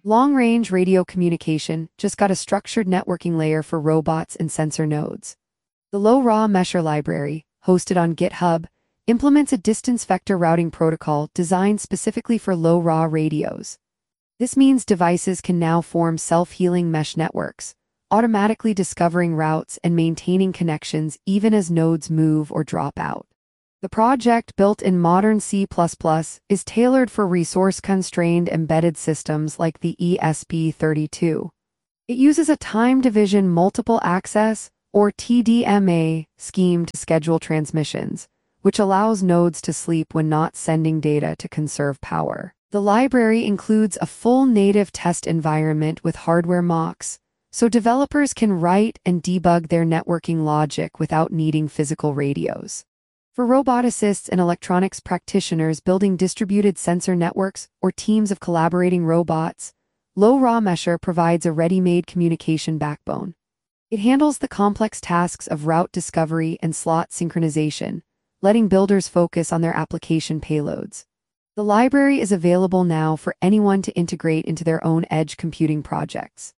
Long-range radio communication just got a structured networking layer for robots and sensor nodes. The LoRa Mesher library, hosted on GitHub, implements a distance vector routing protocol designed specifically for LoRa radios. This means devices can now form self-healing mesh networks, automatically discovering routes and maintaining connections even as nodes move or drop out. The project, built in modern C++, is tailored for resource-constrained embedded systems like the ESP32. It uses a time division multiple access, or TDMA, scheme to schedule transmissions, which allows nodes to sleep when not sending data to conserve power. The library includes a full native test environment with hardware mocks, so developers can write and debug their networking logic without needing physical radios. For roboticists and electronics practitioners building distributed sensor networks or teams of collaborating robots, LoRa Mesher provides a ready-made communication backbone. It handles the complex tasks of route discovery and slot synchronization, letting builders focus on their application payloads. The library is available now for anyone to integrate into their own edge computing projects.